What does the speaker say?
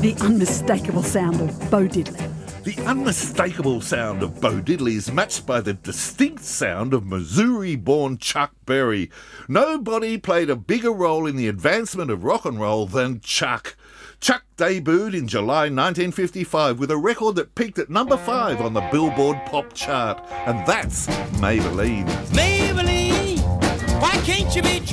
The unmistakable sound of Bo Diddley. The unmistakable sound of Bo Diddley is matched by the distinct sound of Missouri-born Chuck Berry. Nobody played a bigger role in the advancement of rock and roll than Chuck. Chuck debuted in July 1955 with a record that peaked at number 5 on the Billboard Pop chart, and that's Maybelline. Maybelline, why can't you be true?